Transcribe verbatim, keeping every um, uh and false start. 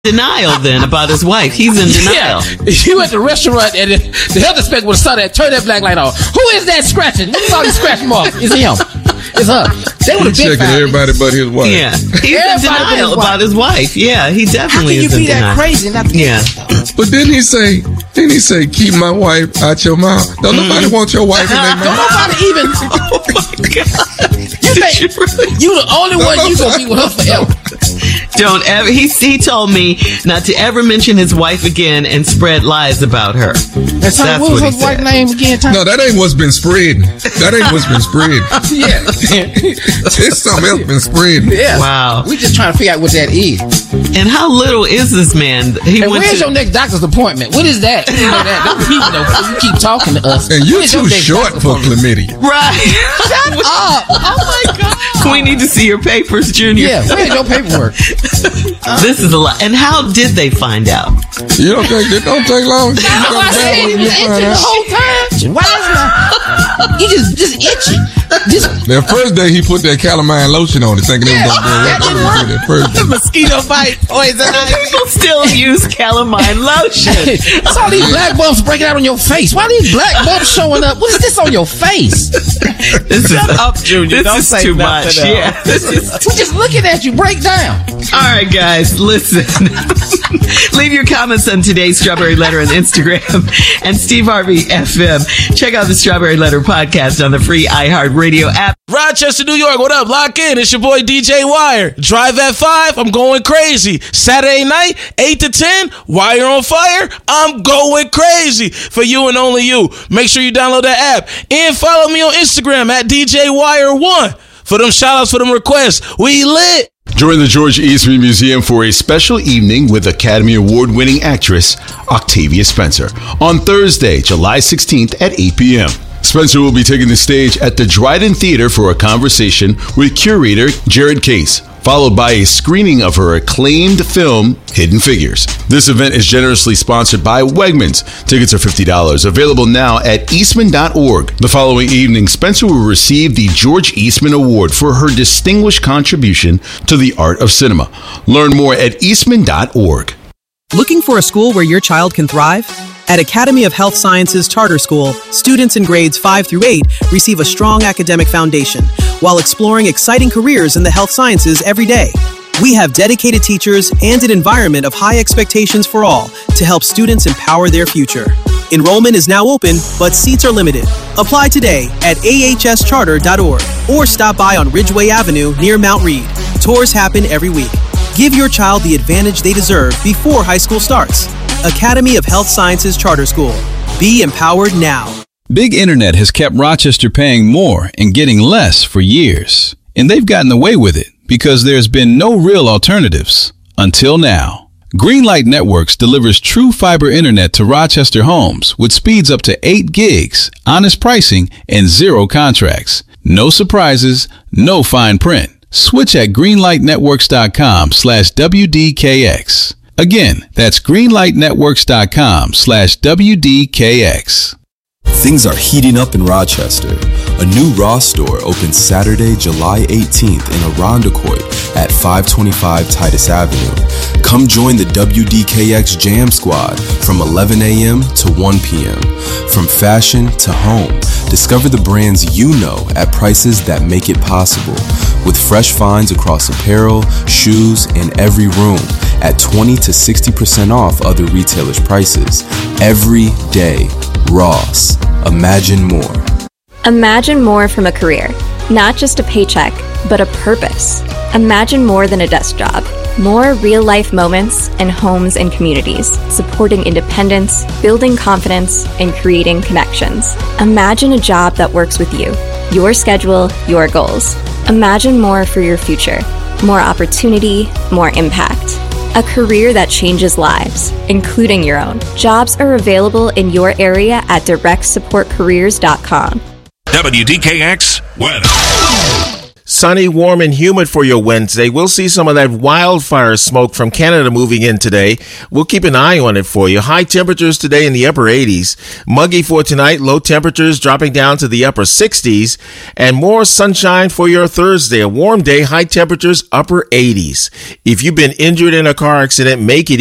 denial then about his wife. He's in denial. Yeah. You at the restaurant and the health inspector would have saw that, turn that black light on. Who is that scratching? Who's all these scratch marks? It's him. It's her. They would have been checking everybody but his wife. Yeah. He's in denial about his wife. Yeah, he definitely is in denial. How can you be that crazy? Yeah. But didn't he say, didn't he say, keep my wife out your mouth? Don't mm. nobody want your wife in their mouth. Don't nobody even. Oh my God. You think you the only one you gonna be with her forever. Don't ever. He he told me not to ever mention his wife again and spread lies about her. That's what was his wife's name again? Tom? No, that ain't what's been spreading. That ain't what's been spreading. Yeah, it's something else been spreading. Yeah. Wow. We just trying to figure out what that is. And how little is this man? He and went where's to, your next doctor's appointment? What is that? You know that. Don't people know. You keep talking to us. And you're too short for chlamydia. Right. Shut up. Oh my God. We need to see your papers, Junior. Yeah, where's your paperwork? This is a lot. And how did they find out? You don't think it don't take long? No, I said he was itching the whole time. Why is not? He just just itching. Just the first day he put that calamine lotion on it, thinking it was gonna go right. That first day. Mosquito bite poison. People still use calamine lotion. That's all these black bumps breaking out on your face. Why are these black bumps showing up? What is this on your face? This Shut is up, Junior. This Don't is say too nothing much. else. Yeah. This is We're just looking at you. Break down. All right, guys, listen. Leave your comments on today's Strawberry Letter on Instagram and Steve Harvey F M. Check out the Strawberry Letter podcast on the free iHeartRadio app. Rochester, New York, what up? Lock in. It's your boy D J Wire. Drive at five. I'm going crazy. Saturday night, eight to ten, Wire on Fire. I'm going crazy for you and only you. Make sure you download that app and follow me on Instagram at D J Wire one for them shout outs, for them requests. We lit. Join the George Eastman Museum for a special evening with Academy Award-winning actress Octavia Spencer on Thursday, July sixteenth at eight p.m. Spencer will be taking the stage at the Dryden Theater for a conversation with curator Jared Case, followed by a screening of her acclaimed film, Hidden Figures. This event is generously sponsored by Wegmans. Tickets are fifty dollars, available now at eastman dot org. The following evening, Spencer will receive the George Eastman Award for her distinguished contribution to the art of cinema. Learn more at eastman dot org. Looking for a school where your child can thrive? At Academy of Health Sciences Charter School, students in grades five through eight receive a strong academic foundation while exploring exciting careers in the health sciences every day. We have dedicated teachers and an environment of high expectations for all to help students empower their future. Enrollment is now open, but seats are limited. Apply today at a h s charter dot org or stop by on Ridgeway Avenue near Mount Reed. Tours happen every week. Give your child the advantage they deserve before high school starts. Academy of Health Sciences Charter School. Be empowered now. Big Internet has kept Rochester paying more and getting less for years. And they've gotten away with it because there's been no real alternatives until now. Greenlight Networks delivers true fiber internet to Rochester homes with speeds up to eight gigs, honest pricing, and zero contracts. No surprises, no fine print. Switch at greenlight networks dot com slash W D K X. Again, that's greenlight networks dot com slash W D K X. Things are heating up in Rochester. A new Ross store opens Saturday, July eighteenth in Irondequoit at five twenty-five Titus Avenue. Come join the W D K X Jam Squad from eleven a.m. to one p.m. From fashion to home, discover the brands you know at prices that make it possible. With fresh finds across apparel, shoes, and every room at twenty to sixty percent off other retailers' prices. Every day, Ross. Imagine more. Imagine more from a career. Not just a paycheck, but a purpose. Imagine more than a desk job. More real-life moments in homes and communities, supporting independence, building confidence, and creating connections. Imagine a job that works with you, your schedule, your goals. Imagine more for your future. More opportunity, more impact. A career that changes lives, including your own. Jobs are available in your area at direct support careers dot com. W D K X weather. Sunny, warm, and humid for your Wednesday. We'll see some of that wildfire smoke from Canada moving in today. We'll keep an eye on it for you. High temperatures today in the upper eighties. Muggy for tonight. Low temperatures dropping down to the upper sixties. And more sunshine for your Thursday. A warm day. High temperatures upper eighties. If you've been injured in a car accident, make it